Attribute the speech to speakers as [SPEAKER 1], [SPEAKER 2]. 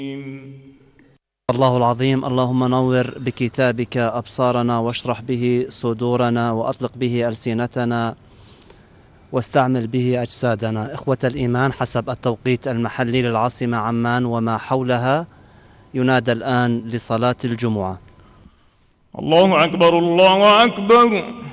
[SPEAKER 1] الله العظيم. اللهم نور بكتابك أبصارنا واشرح به صدورنا وأطلق به ألسنتنا واستعمل به أجسادنا. إخوة الإيمان، حسب التوقيت المحلي للعاصمة عمان وما حولها ينادى الآن لصلاة الجمعة.
[SPEAKER 2] الله أكبر الله أكبر.